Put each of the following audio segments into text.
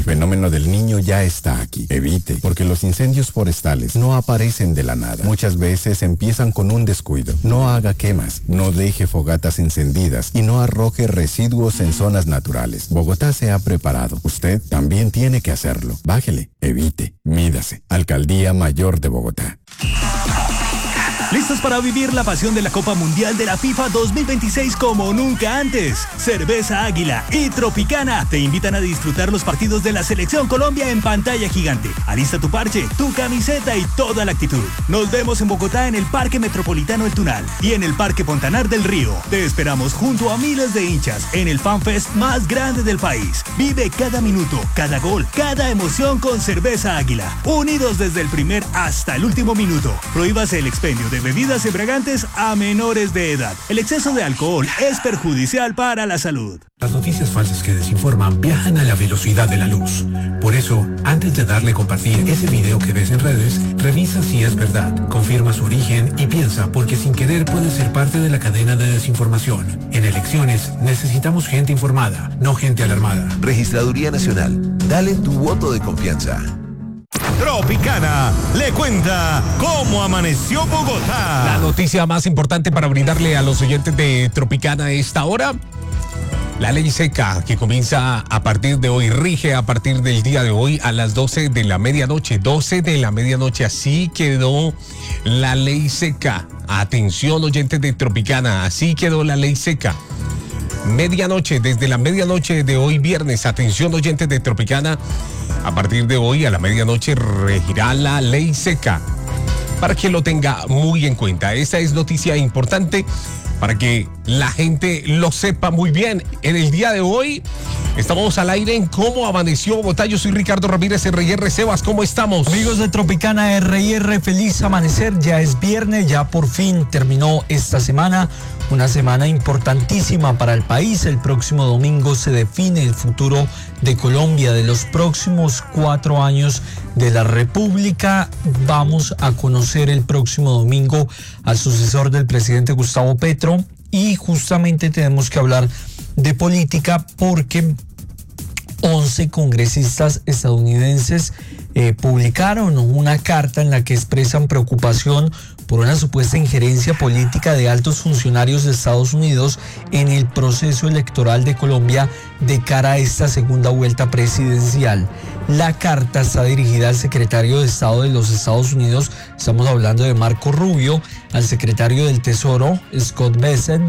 fenómeno del Niño ya está aquí. Evite, porque los incendios forestales no aparecen de la nada. Muchas veces empiezan con un descuido. No haga quemas, no deje fogatas encendidas y no arroje residuos en zonas naturales. Bogotá se ha preparado. Usted también tiene que hacerlo. Bájele, evite, mídase. Alcaldía Mayor de Bogotá. ¿Listos para vivir la pasión de la Copa Mundial de la FIFA 2026 como nunca antes? Cerveza Águila y Tropicana te invitan a disfrutar los partidos de la Selección Colombia en pantalla gigante. Alista tu parche, tu camiseta y toda la actitud. Nos vemos en Bogotá en el Parque Metropolitano El Tunal y en el Parque Fontanar del Río. Te esperamos junto a miles de hinchas en el FanFest más grande del país. Vive cada minuto, cada gol, cada emoción con Cerveza Águila. Unidos desde el primer hasta el último minuto. Prohíbase el expendio de bebidas embriagantes a menores de edad. El exceso de alcohol es perjudicial para la salud. Las noticias falsas que desinforman viajan a la velocidad de la luz. Por eso, antes de darle compartir ese video que ves en redes, revisa si es verdad, confirma su origen y piensa, porque sin querer puede ser parte de la cadena de desinformación. En elecciones necesitamos gente informada, no gente alarmada. Registraduría Nacional, dale tu voto de confianza. Tropicana le cuenta cómo amaneció Bogotá. La noticia más importante para brindarle a los oyentes de Tropicana a esta hora: la ley seca que comienza a partir de hoy, rige a partir del día de hoy a las 12 de la medianoche. 12 de la medianoche, así quedó la ley seca. Atención, oyentes de Tropicana, así quedó la ley seca. Medianoche, desde la medianoche de hoy viernes, atención, oyentes de Tropicana, a partir de hoy a la medianoche regirá la ley seca, para que lo tenga muy en cuenta. Esta es noticia importante para que la gente lo sepa muy bien. En el día de hoy estamos al aire en Cómo Amaneció Bogotá. Yo soy Ricardo Ramírez, R&R. Sebas, ¿cómo estamos? Amigos de Tropicana, R&R, feliz amanecer. Ya es viernes, ya por fin terminó esta semana. Una semana importantísima para el país. El próximo domingo se define el futuro de Colombia, de los próximos 4 años de la República. Vamos a conocer el próximo domingo al sucesor del presidente Gustavo Petro, y justamente tenemos que hablar de política porque 11 congresistas estadounidenses publicaron una carta en la que expresan preocupación por una supuesta injerencia política de altos funcionarios de Estados Unidos en el proceso electoral de Colombia de cara a esta segunda vuelta presidencial. La carta está dirigida al secretario de Estado de los Estados Unidos, estamos hablando de Marco Rubio, al secretario del Tesoro, Scott Bessent.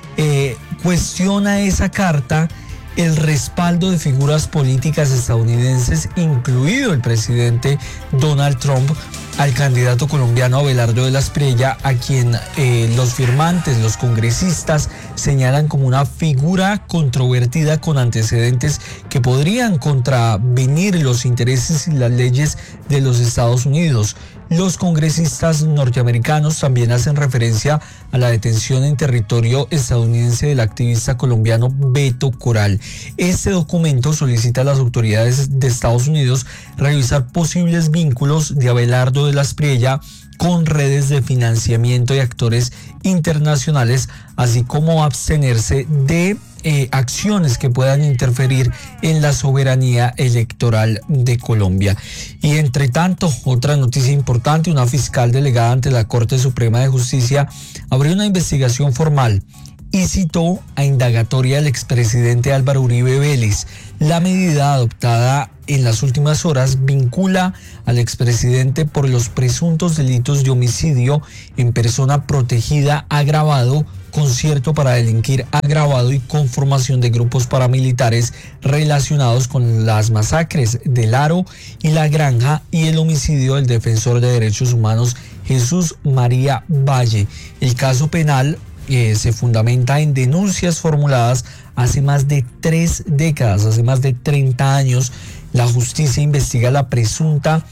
Cuestiona esa carta el respaldo de figuras políticas estadounidenses, incluido el presidente Donald Trump, al candidato colombiano Abelardo de la Espriella, a quien los firmantes, los congresistas, señalan como una figura controvertida con antecedentes que podrían contravenir los intereses y las leyes de los Estados Unidos. Los congresistas norteamericanos también hacen referencia a la detención en territorio estadounidense del activista colombiano Beto Coral. Este documento solicita a las autoridades de Estados Unidos revisar posibles vínculos de Abelardo de la Espriella con redes de financiamiento y actores internacionales, así como abstenerse de acciones que puedan interferir en la soberanía electoral de Colombia. Y entre tanto, otra noticia importante: una fiscal delegada ante la Corte Suprema de Justicia abrió una investigación formal y citó a indagatoria al expresidente Álvaro Uribe Vélez. La medida adoptada en las últimas horas vincula al expresidente por los presuntos delitos de homicidio en persona protegida agravado, concierto para delinquir agravado y conformación de grupos paramilitares relacionados con las masacres del Aro y La Granja, y el homicidio del defensor de derechos humanos Jesús María Valle. El caso penal se fundamenta en denuncias formuladas hace más de 3 décadas, hace más de 30 años. La justicia investiga la presunta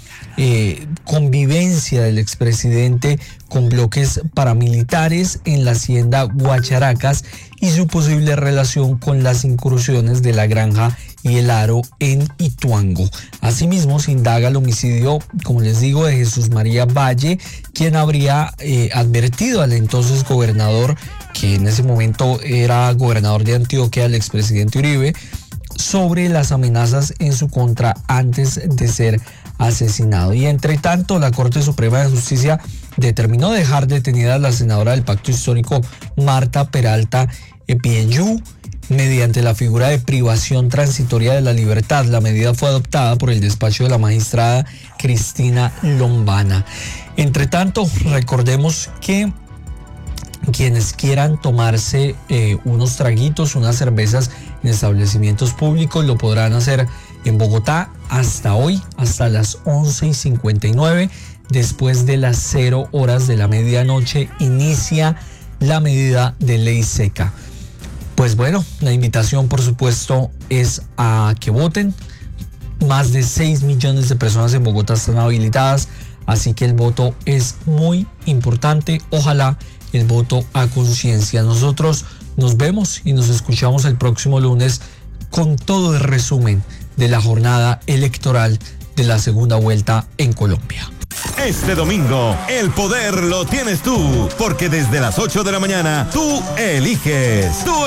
convivencia del expresidente con bloques paramilitares en la hacienda Guacharacas y su posible relación con las incursiones de La Granja y el Aro en Ituango. Asimismo, se indaga el homicidio, como les digo, de Jesús María Valle, quien habría advertido al entonces gobernador, que en ese momento era gobernador de Antioquia, el expresidente Uribe, sobre las amenazas en su contra antes de ser asesinado. Y entre tanto, la Corte Suprema de Justicia determinó dejar detenida a la senadora del Pacto Histórico, Marta Peralta Epiellú, mediante la figura de privación transitoria de la libertad. La medida fue adoptada por el despacho de la magistrada Cristina Lombana. Entre tanto, recordemos que quienes quieran tomarse unos traguitos, unas cervezas en establecimientos públicos, lo podrán hacer en Bogotá hasta hoy, hasta las 11:59. Después de las 0 horas de la medianoche inicia la medida de ley seca. Pues bueno, la invitación por supuesto es a que voten. Más de 6 millones de personas en Bogotá están habilitadas, así que el voto es muy importante. Ojalá el voto a conciencia. Nosotros nos vemos y nos escuchamos el próximo lunes con todo el resumen de la jornada electoral de la segunda vuelta en Colombia. Este domingo, el poder lo tienes tú, porque desde las 8 de la mañana, tú eliges.